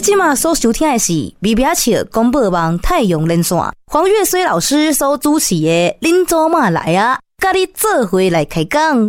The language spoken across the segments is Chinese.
即马所收听的是微微笑广播网太阳连线，黄月水老师所主持的恁祖妈来啊，甲你做伙来开讲。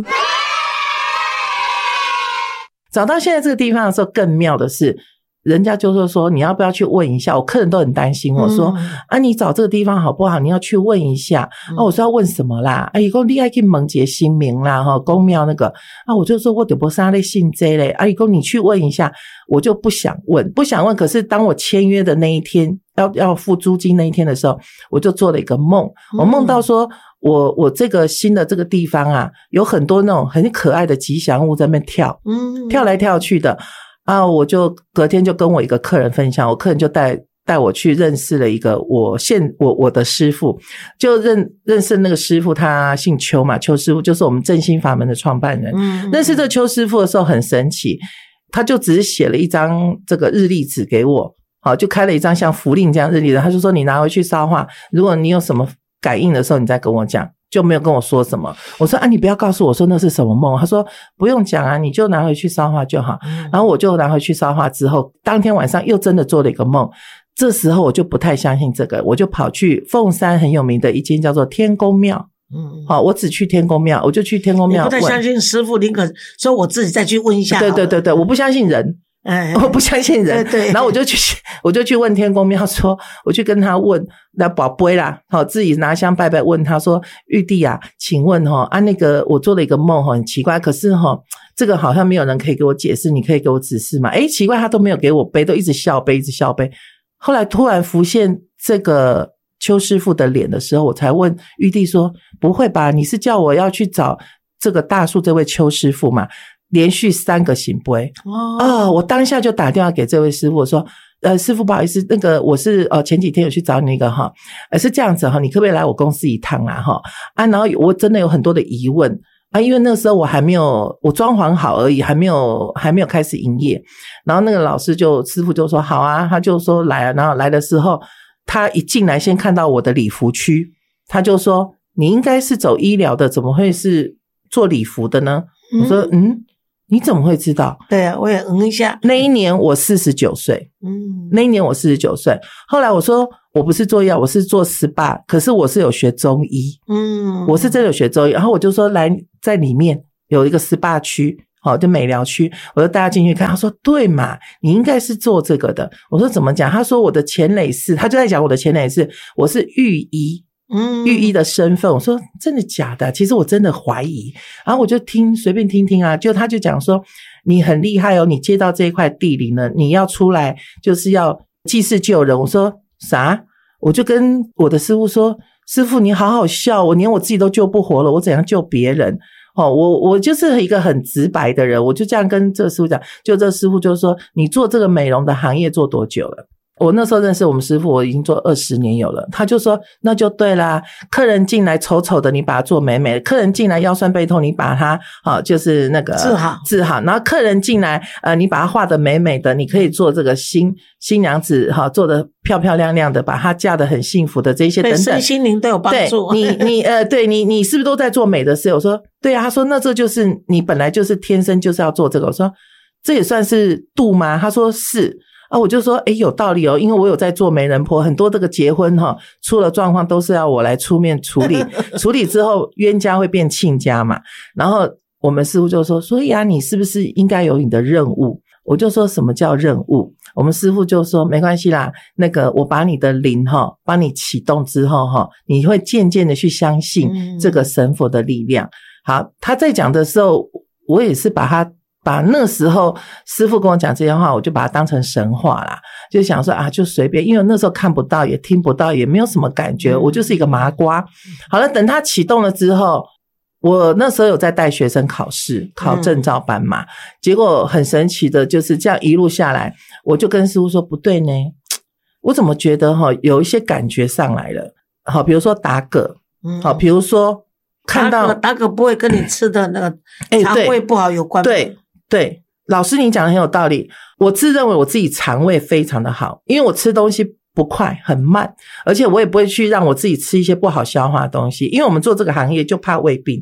找到现在这个地方的时候，更妙的是，人家就说你要不要去问一下？我客人都很担心我说你找这个地方好不好？你要去问一下我说要问什么啦？伊讲你要去问一个新名啦公庙那个我就说我就没啥在信这嘞伊讲你去问一下，我就不想问。可是当我签约的那一天，要付租金那一天的时候，我就做了一个梦，我梦到说我这个新的这个地方有很多那种很可爱的吉祥物在那边跳来跳去的我就隔天就跟我一个客人分享，我客人就带我去认识了一个我的师父，就认识那个师父，他姓邱嘛，邱师父就是我们正心法门的创办人。认识这个邱师父的时候很神奇，他就只是写了一张这个日历纸给我，就开了一张像符令这样日历的，他就说你拿回去烧化，如果你有什么感应的时候你再跟我讲，就没有跟我说什么。我说你不要告诉我说那是什么梦。他说不用讲你就拿回去烧化就好。然后我就拿回去烧化之后，当天晚上又真的做了一个梦。这时候我就不太相信这个，我就跑去凤山很有名的一间叫做天公庙。我只去天公庙，我就去天公庙。 你不太相信师父，宁可说我自己再去问一下。 对，我不相信人。我不相信人。对，然后我就去问天公庙说，我去跟他问那宝贝啦，自己拿香拜拜，问他说玉帝请问那个我做了一个梦很奇怪，可是这个好像没有人可以给我解释，你可以给我指示吗？奇怪，他都没有给我背，都一直笑背。后来突然浮现这个邱师父的脸的时候，我才问玉帝说不会吧，你是叫我要去找这个大树这位邱师父嘛？连续3个醒杯我当下就打电话给这位师父，我说师父不好意思，那个我是前几天有去找你那个是这样子你可不可以来我公司一趟然后我真的有很多的疑问因为那个时候我装潢好而已，还没有开始营业。然后那个师父就说好他就说来然后来的时候，他一进来先看到我的礼服区，他就说你应该是走医疗的，怎么会是做礼服的呢？我说你怎么会知道？ 对我也一下。 那一年我49岁。那一年我49岁。后来我说我不是做药，我是做 SPA， 可是我是有学中医。我是真的有学中医。然后我就说来，在里面有一个 SPA 区，就美疗区，我就带他进去看。他说对嘛，你应该是做这个的。我说怎么讲？他说我的前累世，他就在讲我的前累世，我是御医。御医的身份。我说真的假的？其实我真的怀疑。然后我就随便听就他就讲说你很厉害你接到这一块地里呢，你要出来就是要济世救人。我说啥？我就跟我的师父说，师父你好好笑，我连我自己都救不活了，我怎样救别人？我就是一个很直白的人，我就这样跟这个师父讲。就这师父就说你做这个美容的行业做多久了？我那时候认识我们师父，我已经做20年有了。他就说那就对啦，客人进来丑丑的你把它做美美的，客人进来腰酸背痛你把它就是那个治好，然后客人进来你把它画得美美的，你可以做这个新娘子做得漂漂亮亮的，把它嫁得很幸福的这些等等， 对身心灵都有帮助。 对你是不是都在做美的事？我说对啊。他说那这就是你本来就是天生就是要做这个。我说这也算是度吗？他说是。我就说有道理因为我有在做媒人婆，很多这个结婚出了状况都是要我来出面处理处理之后冤家会变亲家嘛。然后我们师父就说所以你是不是应该有你的任务？我就说什么叫任务？我们师父就说没关系啦，那个我把你的灵帮你启动之后你会渐渐的去相信这个神佛的力量。好，他在讲的时候我也是把那时候师父跟我讲这些话，我就把它当成神话啦，就想说就随便，因为那时候看不到也听不到也没有什么感觉，我就是一个麻瓜。好了，等它启动了之后，我那时候有在带学生考试考证照班嘛，结果很神奇的就是这样一路下来，我就跟师父说不对呢，我怎么觉得有一些感觉上来了。好，比如说打嗝，好，比如说看到打嗝不会跟你吃的那个肠胃不好有关。 对，老师你讲的很有道理。我自认为我自己肠胃非常的好，因为我吃东西不快很慢，而且我也不会去让我自己吃一些不好消化的东西，因为我们做这个行业就怕胃病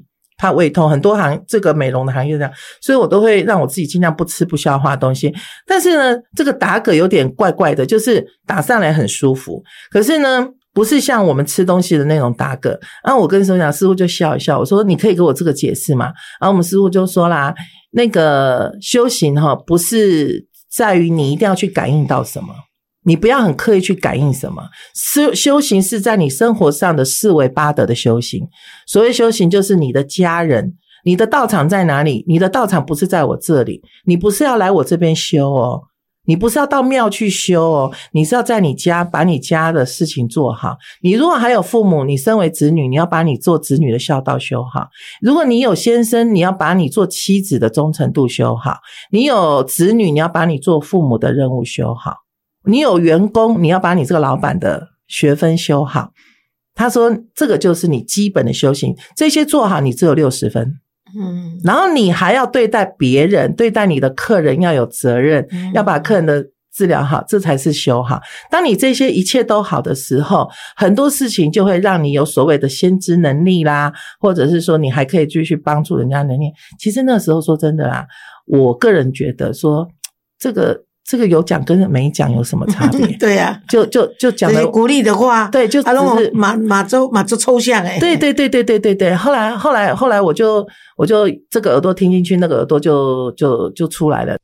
怕胃痛，很多这个美容的行业这样，所以我都会让我自己尽量不吃不消化的东西。但是呢，这个打嗝有点怪怪的，就是打上来很舒服，可是呢不是像我们吃东西的那种打嗝。然后我跟师傅讲，师傅就笑一笑，我说你可以给我这个解释吗？然后我们师傅就说啦，那个修行不是在于你一定要去感应到什么，你不要很刻意去感应什么，修行是在你生活上的四维八德的修行。所谓修行就是你的家人，你的道场在哪里？你的道场不是在我这里，你不是要来我这边修哦，你不是要到庙去修哦，你是要在你家把你家的事情做好。你如果还有父母，你身为子女，你要把你做子女的孝道修好。如果你有先生，你要把你做妻子的忠诚度修好。你有子女，你要把你做父母的任务修好。你有员工，你要把你这个老板的学分修好。他说这个就是你基本的修行，这些做好你只有60分。然后你还要对待别人，对待你的客人要有责任，要把客人的治疗好，这才是修好。当你这些一切都好的时候，很多事情就会让你有所谓的先知能力啦，或者是说你还可以继续帮助人家能力。其实那时候说真的啦，我个人觉得说这个有讲跟没讲有什么差别？ 对啊， 就讲的鼓励的话， 对，就只是马周抽象对。后来我就这个耳朵听进去，那个耳朵就出来了。